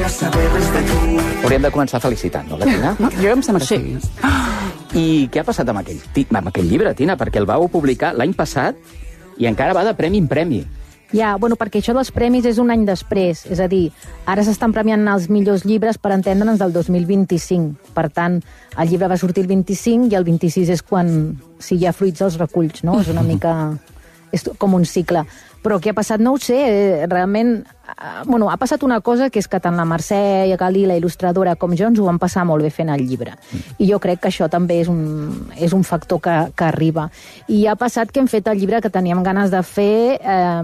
Hauríem de començar felicitant, no, la Tina? Jo em sembla que sí. I què ha passat amb aquell llibre, Tina? Perquè el vau publicar l'any passat i encara va de premi en premi. Ja, bueno, perquè això dels premis és un any després. És a dir, ara s'estan premiant els millors llibres, per entendre'ns, del 2025. Per tant, el llibre va sortir el 25 i el 26 és quan, si hi ha fruits, els reculls, no? És una mica... és com un cicle. Però què ha passat? No ho sé. Realment, bueno, ha passat una cosa, que és que tant la Mercè Galí, la il·lustradora, com jo, ens ho vam passar molt bé fent el llibre. I jo crec que això també és un factor que arriba. I ha passat que hem fet el llibre que teníem ganes de fer,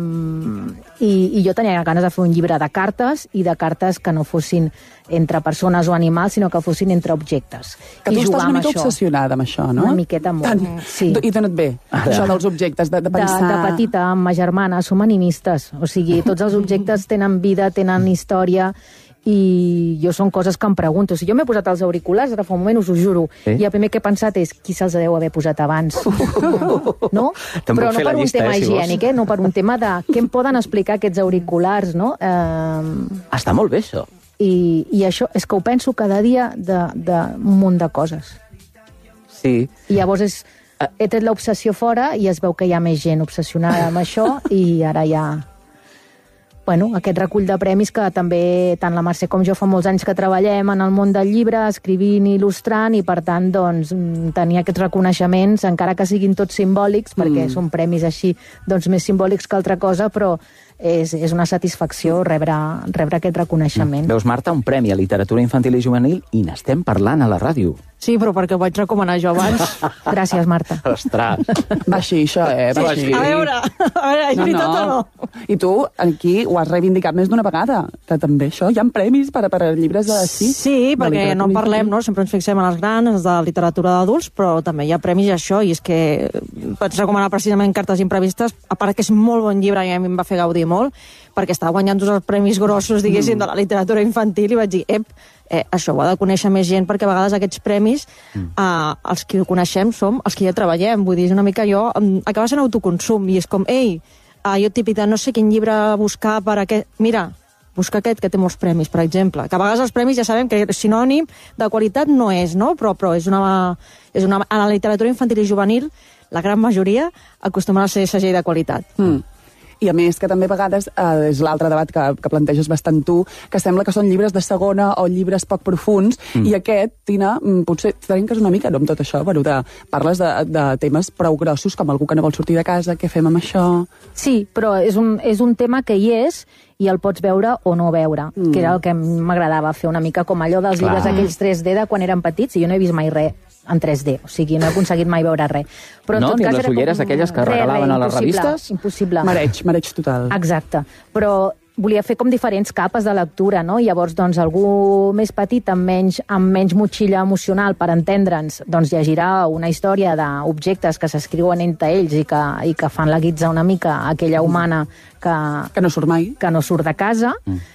i jo tenia ganes de fer un llibre de cartes, i de cartes que no fossin entre persones o animals, sinó que fossin entre objectes. Que tu estàs una mica obsessionada amb això, no? Una miqueta molt, sí. I t'ha anat bé, això dels objectes, de pensar... De petita, amb ma germana, som animistes. O sigui, tots els objectes tenen vida, tenen història, i jo són coses que em pregunto. Si jo m'he posat els auriculars, ara fa un moment, us ho juro, i el primer que he pensat és qui se'ls deu haver posat abans. No? Però no per un tema higiènic, no per un tema de què em poden explicar aquests auriculars, no? Està molt bé, això. I això és que ho penso cada dia d'un munt de coses. Sí. I llavors he tret l'obsessió fora i es veu que hi ha més gent obsessionada amb això, i ara hi ha... Bueno, aquest recull de premis que també tant la Mercè com jo fa molts anys que treballem en el món del llibre, escrivint i il·lustrant, i per tant, doncs, tenir aquests reconeixements, encara que siguin tots simbòlics, perquè són premis així, doncs, més simbòlics que altra cosa, però és una satisfacció rebre aquest reconeixement. Veus, Marta, un premi a literatura infantil i juvenil i n'estem parlant a la ràdio. Sí, però perquè ho vaig recomanar jo abans. Gràcies, Marta. Ostres. Va així, això, va així. A veure, és veritat o no? I tu, aquí, ho has reivindicat més d'una vegada, que també això, hi ha premis per a llibres així? Sí, perquè no parlem, no? Sempre ens fixem en els grans, de literatura d'adults, però també hi ha premis i això, i és que vaig recomanar precisament Cartes imprevistes, a part que és molt bon llibre i a mi em va fer gaudir molt, perquè estava guanyant tots els premis grossos, diguéssim, de la literatura infantil, i vaig dir, això ho ha de conèixer més gent, perquè a vegades aquests premis, els que ho coneixem som els que ja treballem, vull dir, és una mica allò, acaba sent autoconsum, i és com, jo típic de no sé quin llibre buscar per aquest... Mira, busca aquest, que té molts premis, per exemple, que a vegades els premis ja sabem que sinònim de qualitat no és, no? Però és una... A la literatura infantil i juvenil, la gran majoria acostumen a ser segell de qualitat. I a més, que també a vegades és l'altre debat que planteges bastant tu, que sembla que són llibres de segona o llibres poc profuns, i aquest, Tina, potser trenques una mica, no, amb tot això, bueno, parles de temes prou grossos, com algú que no vol sortir de casa, què fem amb això? Sí, però és un tema que hi és, i el pots veure o no veure, que era el que m'agradava fer una mica, com allò dels llibres aquells 3D de quan érem petits, i jo no he vist mai res en 3D, o sigui, no he aconseguit mai veure res. Però no, ni les ulleres aquelles que regalaven a les revistes? Impossible. Mareig total. Exacte. Però volia fer com diferents capes de lectura, no? Llavors, doncs, algú més petit, amb menys motxilla emocional, per entendre'ns, doncs llegirà una història d'objectes que s'escriuen entre ells i que fan la guitza una mica a aquella humana que no surt mai. Que no surt de casa,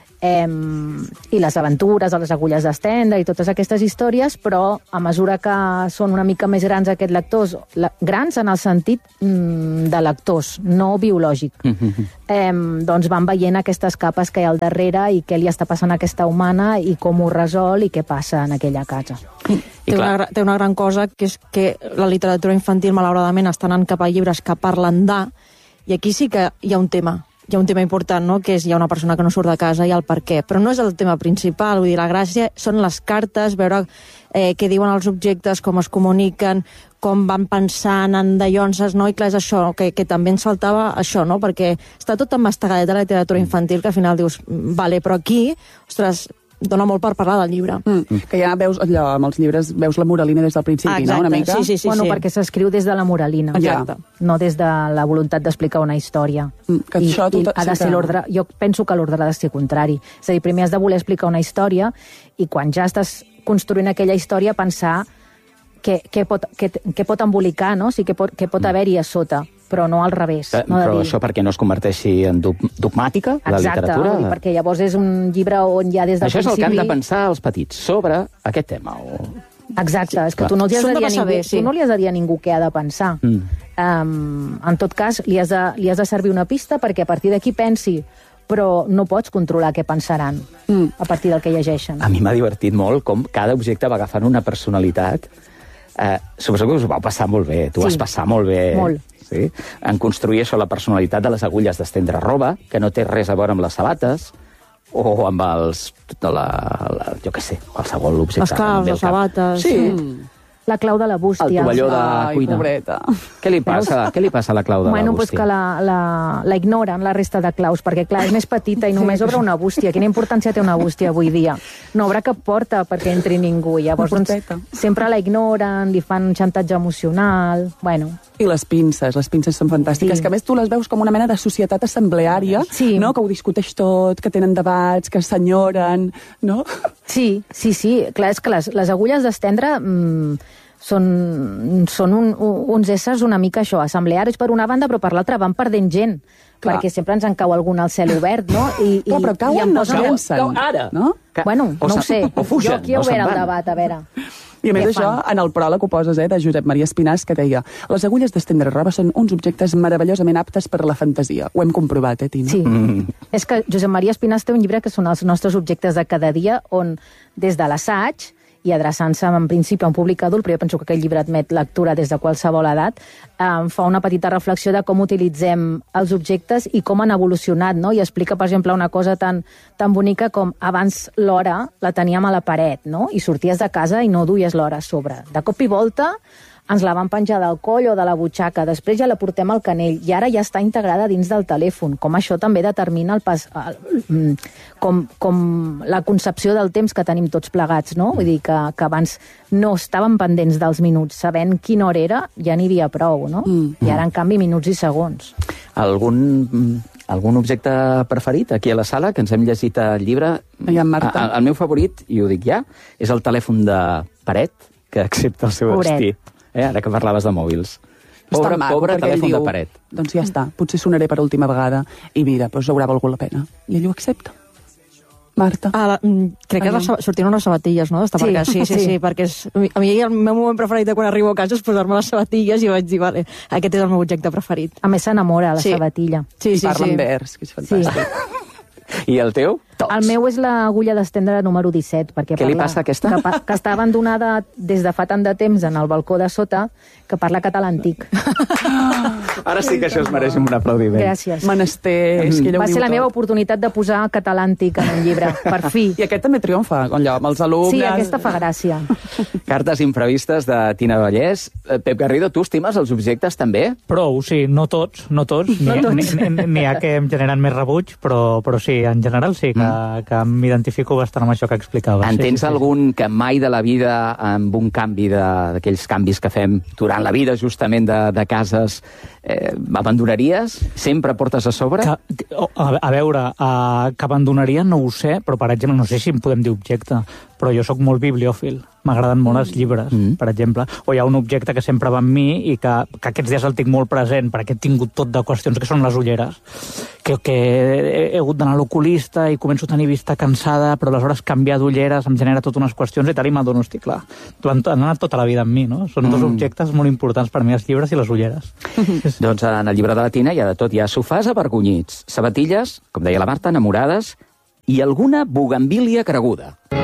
i les aventures, les agulles d'estendre i totes aquestes històries, però a mesura que són una mica més grans aquests lectors, grans en el sentit de lectors, no biològic, doncs van veient aquestes capes que hi ha al darrere i què li està passant a aquesta humana i com ho resol i què passa en aquella casa. Té una gran cosa, que és que la literatura infantil, malauradament, està anant cap a llibres que parlen i aquí sí que hi ha un tema. Hi ha un tema important, no?, que és hi ha una persona que no surt de casa i el per què. Però no és el tema principal, vull dir, la gràcia són les cartes, veure què diuen els objectes, com es comuniquen, com van pensant en dallonses, no? I clar, és això, que també ens faltava això, no?, perquè està tot emmastegadet de la literatura infantil, que al final dius, vale, però aquí, ostres, dona molt per parlar del llibre. Que ja veus allò, amb els llibres, veus la moralina des del principi, no?, una mica? Sí. Bueno, perquè s'escriu des de la moralina. Exacte. No des de la voluntat d'explicar una història. Que això I ha de ser l'ordre... Jo penso que l'ordre ha de ser contrari. És a dir, primer has de voler explicar una història i quan ja estàs construint aquella història pensar què pot embolicar, no? O sigui, què pot haver-hi a sota, però no al revés. Però això perquè no es converteixi en dogmàtica, la literatura? Exacte, perquè llavors és un llibre on ja des del principi... Això és el que han de pensar els petits sobre aquest tema. Exacte, és que tu no li has de dir a ningú què ha de pensar. En tot cas, li has de servir una pista perquè a partir d'aquí pensi però no pots controlar què pensaran a partir del que llegeixen. A mi m'ha divertit molt com cada objecte va agafant una personalitat. Suposo que us ho vau passar molt bé. Tu vas passar molt bé. Molt. Sí? En construir això, la personalitat de les agulles d'estendre roba, que no té res a veure amb les sabates, o amb els... jo què sé, qualsevol objecte. Les claus, les sabates... Sí. La clau de la bústia. El tovalló de cuina. Pobreta. Què li passa a la clau de la Bueno, pues bústia? que la ignoren, la resta de claus, perquè, clar, és més petita i només obre una bústia. Quina importància té una bústia avui dia? No obre cap porta perquè entri ningú. Llavors, doncs, sempre la ignoren, li fan un xantatge emocional... Bueno... I les pinces són fantàstiques, que a més tu les veus com una mena de societat assembleària, no? Que ho discuteix tot, que tenen debats, que s'enyoren, no? Sí. Clar, és que les agulles d'estendre són uns éssers una mica això, assemblearis per una banda, però per l'altra van perdent gent. Clar. Perquè sempre ens en cau algun al cel obert, no? Però cauen, no es vencen. Ara! No? Bueno, no ho sé. O fugen, jo aquí he obert el debat, a veure. I a més això, en el pròleg ho poses, de Josep Maria Espinàs, que deia: les agulles d'estendre roba són uns objectes meravellosament aptes per a la fantasia. Ho hem comprovat, Tina? Sí. És que Josep Maria Espinàs té un llibre que són els nostres objectes de cada dia, on des de l'assaig, i adreçant-se en principi a un públic adult, però jo penso que aquest llibre admet lectura des de qualsevol edat, fa una petita reflexió de com utilitzem els objectes i com han evolucionat, no? I explica, per exemple, una cosa tan bonica com abans l'hora la teníem a la paret, no? I sorties de casa i no duies l'hora a sobre. De cop i volta ens la van penjar del coll o de la butxaca, després ja la portem al canell, i ara ja està integrada dins del telèfon, com això també determina com la concepció del temps que tenim tots plegats, no? Vull dir que abans no estàvem pendents dels minuts, sabent quina hora era, ja n'hi havia prou, no? I ara, en canvi, minuts i segons. Algun objecte preferit aquí a la sala, que ens hem llegit el llibre? El meu favorit, i ho dic ja, és el telèfon de paret, que accepta el seu destí. Ara que parlaves de mòbils. Pobre telèfon de paret. Doncs ja està, potser sonaré per última vegada i mira, doncs haurà valgut la pena. I ell ho accepta. Marta. Crec que sortien unes sabatilles, no? Sí, perquè a mi el meu moment preferit de quan arribo a casa és posar-me les sabatilles i vaig dir, vale, aquest és el meu objecte preferit. A més, s'enamora, la sabatilla. Sí. Parla en vers, que és fantàstic. I el teu? El meu és l'agulla d'estendre número 17. Què li passa a aquesta? Que està abandonada des de fa tant de temps en el balcó de sota, que parla català antic. Ara sí que això es mereix un aplaudiment. Gràcies. Menester. Va ser la meva oportunitat de posar català antic en un llibre, per fi. I aquest també triomfa, allò, amb els alumnes. Sí, aquesta fa gràcia. Cartes imprevistes de Tina Vallès. Pep Garrido, tu estimes els objectes també? Prou, sí, no tots. N'hi ha que em generen més rebuig, però sí, en general sí, que m'identifico bastant amb això que explicaves. En tens algun que mai de la vida, amb un canvi d'aquells canvis que fem durant la vida justament de cases, abandonaries? Sempre portes a sobre? A veure, que abandonaria no ho sé, però per exemple, no sé si em podem dir objecte, però jo sóc molt bibliòfil. M'agraden molt els llibres, per exemple. O hi ha un objecte que sempre va amb mi i que aquests dies el tinc molt present perquè he tingut tot de qüestions, que són les ulleres. Que he hagut d'anar a l'oculista i començo a tenir vista cansada, però aleshores canviar d'ulleres em genera totes unes qüestions i tal, i m'adono, hosti, clar, han anat tota la vida amb mi, no? Són dos objectes molt importants per mi, els llibres i les ulleres. Doncs en el llibre de la Tina hi ha de tot. Hi ha sofàs avergonyits, sabatilles, com deia la Marta, enamorades, i alguna bugambília creguda.